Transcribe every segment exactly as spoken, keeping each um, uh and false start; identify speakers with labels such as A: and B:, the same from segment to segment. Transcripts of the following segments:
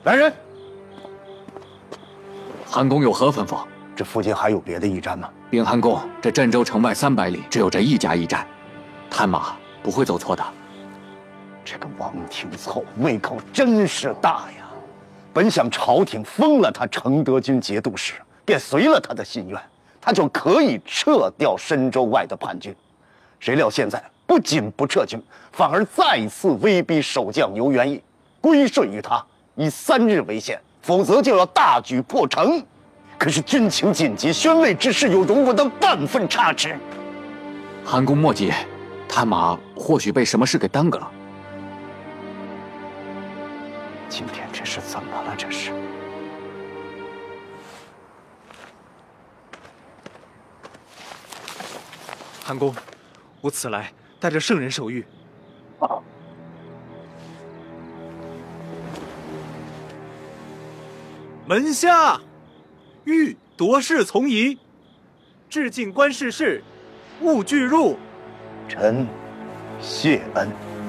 A: 来人！
B: 韩公有何吩咐？
A: 这附近还有别的驿站吗？
B: 禀韩公，这镇州城外三百里只有这一家驿站，探马不会走错的。
A: 这个王廷凑胃口真是大呀！本想朝廷封了他承德军节度使，便随了他的心愿，他就可以撤掉深州外的叛军。谁料现在不仅不撤军，反而再次威逼守将牛元义归顺于他，以三日为限，否则就要大举破城。可是军情紧急，宣慰之事又容不得半分差池。
B: 韩公莫急，探马或许被什么事给耽搁了。
A: 今天这是怎么了？这是。
C: 韩公，我此来带着圣人手谕。
A: 啊。
C: 门下，欲夺事从宜，致敬官事事，勿拒入。
A: 臣谢恩。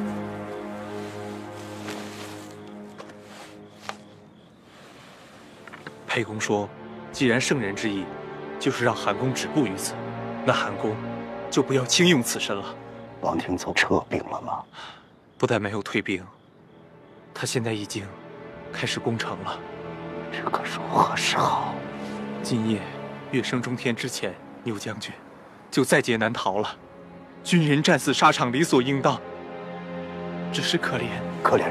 C: 沛公说，既然圣人之意就是让韩公止步于此，那韩公就不要轻用此身了。
A: 王廷凑撤兵了吗？
C: 不但没有退兵，他现在已经开始攻城了。
A: 这可如何是好？
C: 今夜月升中天之前，牛将军就在劫难逃了。军人战死沙场理所应当，只是可怜。
A: 可怜